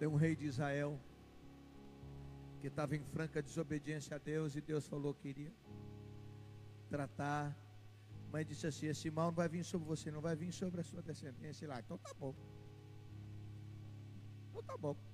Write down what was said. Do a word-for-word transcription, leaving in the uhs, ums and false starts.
Tem um rei de Israel que estava em franca desobediência a Deus, e Deus falou que iria tratar. A mãe disse assim: esse mal não vai vir sobre você, não vai vir sobre a sua descendência. E lá, então tá bom. Então tá bom.